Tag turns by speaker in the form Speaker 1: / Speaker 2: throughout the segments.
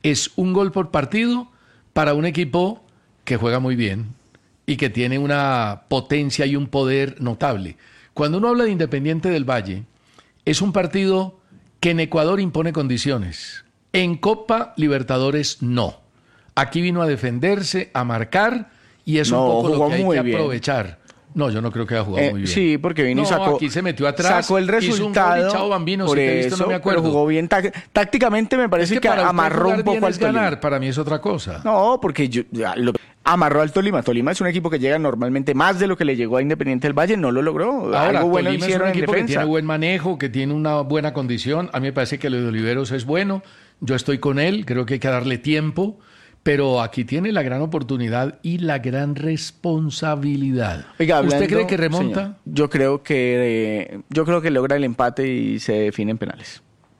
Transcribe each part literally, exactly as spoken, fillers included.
Speaker 1: es un gol por partido para un equipo que juega muy bien y que tiene una potencia y un poder notable. Cuando uno habla de Independiente del Valle, es un partido que en Ecuador impone condiciones. En Copa Libertadores no. Aquí vino a defenderse, a marcar, y es
Speaker 2: No,
Speaker 1: un poco lo
Speaker 2: jugó
Speaker 1: que hay
Speaker 2: muy
Speaker 1: que
Speaker 2: bien.
Speaker 1: aprovechar. No, yo no creo que haya jugado
Speaker 2: Eh,
Speaker 1: muy bien.
Speaker 2: sí, porque vino y
Speaker 1: No,
Speaker 2: sacó.
Speaker 1: aquí se metió atrás,
Speaker 2: Sacó el
Speaker 1: hizo un gol
Speaker 2: resultado.
Speaker 1: y chao bambino,
Speaker 2: por
Speaker 1: si te he visto
Speaker 2: eso,
Speaker 1: no me acuerdo.
Speaker 2: pero jugó bien. Tá- tácticamente me
Speaker 1: Es
Speaker 2: parece
Speaker 1: que
Speaker 2: que,
Speaker 1: para usted
Speaker 2: amarró
Speaker 1: jugar
Speaker 2: un poco
Speaker 1: bien
Speaker 2: al
Speaker 1: es
Speaker 2: Tolima.
Speaker 1: ganar, para mí es otra cosa.
Speaker 2: No, porque yo, ya, lo- amarró al Tolima. Tolima es un equipo que llega normalmente más de lo que le llegó a Independiente del Valle. No lo logró.
Speaker 1: Ahora,
Speaker 2: Algo bueno
Speaker 1: Tolima es
Speaker 2: hicieron
Speaker 1: un
Speaker 2: en
Speaker 1: equipo que
Speaker 2: defensa.
Speaker 1: tiene buen manejo, que tiene una buena condición. A mí me parece que lo de Oliveros es bueno. Yo estoy con él, creo que hay que darle tiempo. Pero aquí tiene la gran oportunidad y la gran responsabilidad.
Speaker 2: Oiga,
Speaker 1: ¿Usted
Speaker 2: hablando-
Speaker 1: cree que remonta?
Speaker 2: señor, yo creo que eh, yo creo que logra el empate y se define en penales.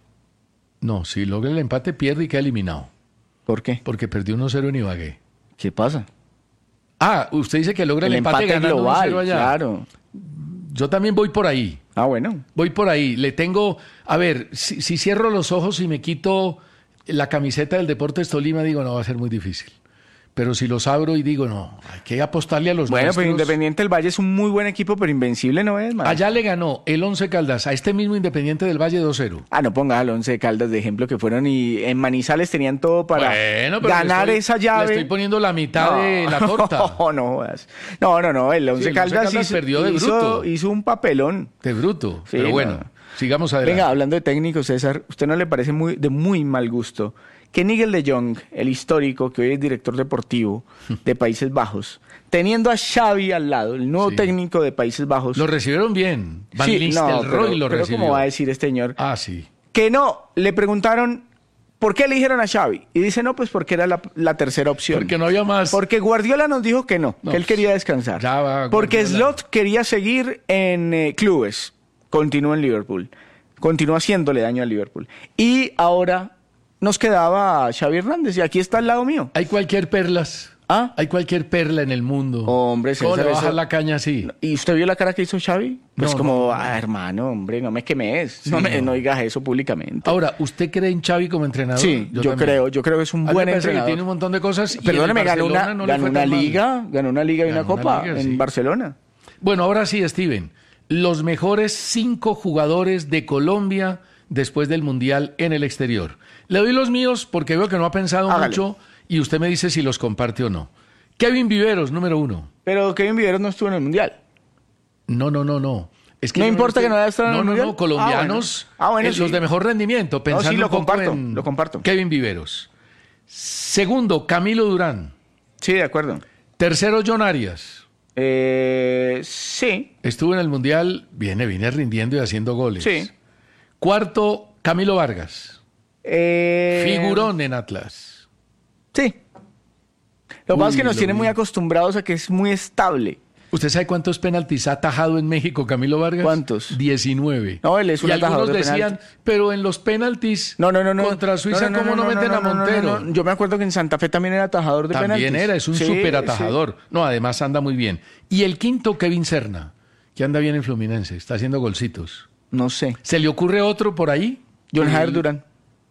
Speaker 1: No, si logra el empate pierde y queda eliminado.
Speaker 2: ¿Por qué?
Speaker 1: Porque perdió uno cero en Ibagué.
Speaker 2: ¿Qué pasa?
Speaker 1: Ah, usted dice que logra el, empate, ganando uno cero allá.
Speaker 2: claro.
Speaker 1: Yo también voy por ahí.
Speaker 2: Ah, bueno.
Speaker 1: Voy por ahí. Le tengo, a ver, si, si cierro los ojos y me quito la camiseta del Deportes Tolima, digo, no, va a ser muy difícil. Pero si los abro y digo, no, hay que apostarle a los
Speaker 2: Bueno, pues
Speaker 1: nuestros.
Speaker 2: Independiente del Valle es un muy buen equipo, pero invencible no es, man.
Speaker 1: Allá le ganó el Once Caldas a este mismo Independiente del Valle dos cero.
Speaker 2: Ah, no pongas al Once de Caldas de ejemplo, que fueron y en Manizales tenían todo para
Speaker 1: Bueno, pero
Speaker 2: ganar
Speaker 1: le estoy-
Speaker 2: esa llave.
Speaker 1: Le estoy poniendo la mitad de la torta.
Speaker 2: No, no jodas. No, no, no. El Once
Speaker 1: Sí, el Once
Speaker 2: Caldas,
Speaker 1: Caldas
Speaker 2: hizo,
Speaker 1: perdió de
Speaker 2: hizo-
Speaker 1: bruto.
Speaker 2: hizo un papelón.
Speaker 1: De bruto.
Speaker 2: Sí,
Speaker 1: pero
Speaker 2: no.
Speaker 1: bueno, sigamos adelante.
Speaker 2: Venga, hablando de técnicos, César, ¿usted no le parece muy de muy mal gusto que Nigel de Jong, el histórico, que hoy es director deportivo de Países Bajos, teniendo a Xavi al lado, el nuevo
Speaker 1: Sí.
Speaker 2: técnico de Países Bajos...
Speaker 1: Lo recibieron bien. Van
Speaker 2: Sí, no,
Speaker 1: Nistelrooy
Speaker 2: pero,
Speaker 1: lo
Speaker 2: pero
Speaker 1: recibió.
Speaker 2: ¿cómo va a decir este señor?
Speaker 1: Ah, sí.
Speaker 2: Que no, le preguntaron, ¿por qué eligieron a Xavi? Y dice, no, pues porque era la, la tercera opción.
Speaker 1: Porque no había más.
Speaker 2: Porque Guardiola nos dijo que no,
Speaker 1: No,
Speaker 2: que él quería descansar.
Speaker 1: ya va
Speaker 2: Porque
Speaker 1: Guardiola.
Speaker 2: Slot quería seguir en eh, clubes. Continúa en Liverpool. Continúa haciéndole daño a Liverpool. Y ahora nos quedaba Xavi Hernández. Y aquí está al lado mío.
Speaker 1: Hay cualquier perlas.
Speaker 2: ¿Ah?
Speaker 1: Hay cualquier perla en el mundo.
Speaker 2: Hombre,
Speaker 1: ¿Cómo le
Speaker 2: César,
Speaker 1: baja
Speaker 2: eso-
Speaker 1: la caña así?
Speaker 2: ¿Y usted vio la cara que hizo Xavi? Pues
Speaker 1: No,
Speaker 2: como,
Speaker 1: no, no.
Speaker 2: ah, hermano, hombre, no me quemes. no,
Speaker 1: Sí,
Speaker 2: me,
Speaker 1: no.
Speaker 2: no digas eso públicamente.
Speaker 1: Ahora, ¿usted cree en Xavi como entrenador?
Speaker 2: Sí, yo,
Speaker 1: también.
Speaker 2: creo, yo creo que es un
Speaker 1: A mí me
Speaker 2: buen
Speaker 1: parece que
Speaker 2: entrenador.
Speaker 1: tiene un montón de cosas. y en
Speaker 2: Perdóneme,
Speaker 1: el
Speaker 2: ganó una,
Speaker 1: Barcelona no le
Speaker 2: ganó
Speaker 1: fue
Speaker 2: una
Speaker 1: tan mal.
Speaker 2: liga, ganó una liga y una
Speaker 1: Ganó una
Speaker 2: copa
Speaker 1: liga,
Speaker 2: en
Speaker 1: sí.
Speaker 2: Barcelona.
Speaker 1: Bueno, ahora sí, Steven. Los mejores cinco jugadores de Colombia después del Mundial en el exterior. Le doy los míos porque veo que no ha pensado
Speaker 2: Hágale.
Speaker 1: mucho y usted me dice si los comparte o no. Kevin Viveros, número uno.
Speaker 2: Pero Kevin Viveros no estuvo en el Mundial.
Speaker 1: No, no, no, no. Es
Speaker 2: No
Speaker 1: yo
Speaker 2: importa que no haya estado en
Speaker 1: no,
Speaker 2: el
Speaker 1: no,
Speaker 2: Mundial.
Speaker 1: No, colombianos,
Speaker 2: Ah, bueno. Ah, bueno,
Speaker 1: eh,
Speaker 2: sí.
Speaker 1: los de mejor rendimiento, pensando
Speaker 2: sí, lo
Speaker 1: un poco
Speaker 2: comparto,
Speaker 1: en
Speaker 2: lo comparto.
Speaker 1: Kevin Viveros. Segundo, Camilo Durán.
Speaker 2: Sí, de acuerdo.
Speaker 1: Tercero, John Arias.
Speaker 2: Eh, sí,
Speaker 1: Estuvo en el Mundial, viene, viene rindiendo y haciendo goles.
Speaker 2: sí.
Speaker 1: Cuarto, Camilo Vargas.
Speaker 2: Eh,
Speaker 1: Figurón en Atlas.
Speaker 2: Sí. Lo que pasa es que
Speaker 1: Uy,
Speaker 2: nos
Speaker 1: lo
Speaker 2: tiene
Speaker 1: vi.
Speaker 2: muy acostumbrados a que es muy estable.
Speaker 1: ¿Usted sabe cuántos penaltis ha atajado en México Camilo Vargas?
Speaker 2: ¿Cuántos?
Speaker 1: diecinueve.
Speaker 2: No, él es un
Speaker 1: y algunos
Speaker 2: atajador de
Speaker 1: decían,
Speaker 2: penaltis.
Speaker 1: pero en los penaltis
Speaker 2: No, no, no, no.
Speaker 1: contra Suiza,
Speaker 2: no, no,
Speaker 1: ¿cómo no, meten a
Speaker 2: no, no,
Speaker 1: Montero?
Speaker 2: no, no. Yo me acuerdo que en Santa Fe también era atajador de penaltis.
Speaker 1: También era, es un
Speaker 2: Sí,
Speaker 1: súper
Speaker 2: sí.
Speaker 1: atajador. No, además anda muy bien. Y el quinto, Kevin Serna, que anda bien en Fluminense, está haciendo golcitos.
Speaker 2: No sé.
Speaker 1: ¿Se le ocurre otro por ahí?
Speaker 2: John
Speaker 1: El-
Speaker 2: Javier Durán.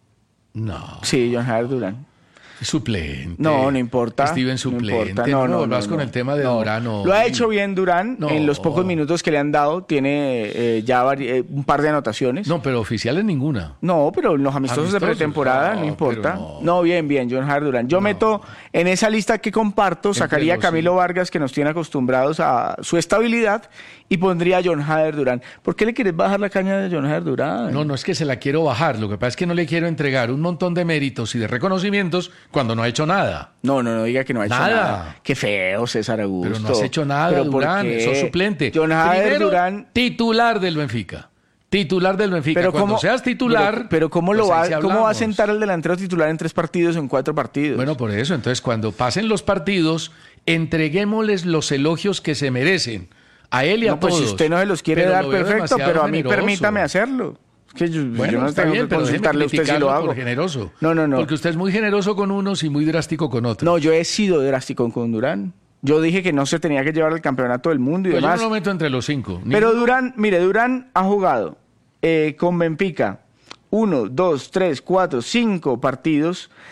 Speaker 1: No,
Speaker 2: Sí, John Javier Durán.
Speaker 1: suplente.
Speaker 2: No, no importa.
Speaker 1: Steven
Speaker 2: no
Speaker 1: suplente.
Speaker 2: importa.
Speaker 1: No,
Speaker 2: No, no,
Speaker 1: volvás
Speaker 2: no,
Speaker 1: con
Speaker 2: no.
Speaker 1: el tema de
Speaker 2: No.
Speaker 1: Durán. no.
Speaker 2: Lo ha hecho bien Durán
Speaker 1: No.
Speaker 2: en los pocos minutos que le han dado. Tiene eh, ya vari- eh, un par de anotaciones.
Speaker 1: No, pero oficiales ninguna.
Speaker 2: No, pero los amistosos, de
Speaker 1: Amistosos,
Speaker 2: pretemporada,
Speaker 1: no,
Speaker 2: no, importa.
Speaker 1: pero
Speaker 2: No.
Speaker 1: no.
Speaker 2: bien, bien, John Javier Durán. Yo
Speaker 1: No.
Speaker 2: meto en esa lista que comparto,
Speaker 1: Entre
Speaker 2: sacaría a
Speaker 1: los
Speaker 2: Camilo
Speaker 1: sí.
Speaker 2: Vargas, que nos tiene acostumbrados a su estabilidad, y pondría a John Javier Durán. ¿Por qué le quieres bajar la caña de John Javier Durán?
Speaker 1: No, no es que se la quiero bajar. Lo que pasa es que no le quiero entregar un montón de méritos y de reconocimientos cuando no ha hecho nada.
Speaker 2: No, no, no diga que no ha hecho
Speaker 1: Nada.
Speaker 2: nada. Qué feo, César Augusto.
Speaker 1: Pero no has hecho nada,
Speaker 2: ¿Pero por
Speaker 1: Durán.
Speaker 2: qué?
Speaker 1: Sos suplente.
Speaker 2: John Javier
Speaker 1: Primero,
Speaker 2: Durán.
Speaker 1: titular del Benfica. Titular del Benfica.
Speaker 2: Pero
Speaker 1: Cuando
Speaker 2: cómo,
Speaker 1: seas titular.
Speaker 2: Pero, pero ¿cómo, lo
Speaker 1: pues ahí
Speaker 2: va,
Speaker 1: sí
Speaker 2: ¿cómo va a
Speaker 1: hablamos.
Speaker 2: sentar al delantero titular en tres partidos o en cuatro partidos?
Speaker 1: Bueno, por eso. Entonces, cuando pasen los partidos, entreguémosles los elogios que se merecen. A él y a
Speaker 2: no, pues
Speaker 1: todos.
Speaker 2: si usted no se los quiere
Speaker 1: Pero
Speaker 2: dar,
Speaker 1: lo veo
Speaker 2: perfecto,
Speaker 1: demasiado
Speaker 2: pero a mí
Speaker 1: generoso.
Speaker 2: permítame hacerlo. Es que yo,
Speaker 1: Bueno,
Speaker 2: yo no
Speaker 1: está
Speaker 2: tengo
Speaker 1: bien,
Speaker 2: que
Speaker 1: pero déjeme
Speaker 2: consultarle a usted si lo
Speaker 1: criticarlo
Speaker 2: hago.
Speaker 1: por generoso.
Speaker 2: No, no, no.
Speaker 1: Porque usted es muy generoso con unos y muy drástico con otros.
Speaker 2: No, yo he sido drástico con Durán. Yo dije que no se tenía que llevar el campeonato del mundo y
Speaker 1: Pues yo
Speaker 2: demás.
Speaker 1: no lo meto entre los cinco. Ni-
Speaker 2: Pero Durán, mire, Durán ha jugado eh, con Benfica uno, dos, tres, cuatro, cinco partidos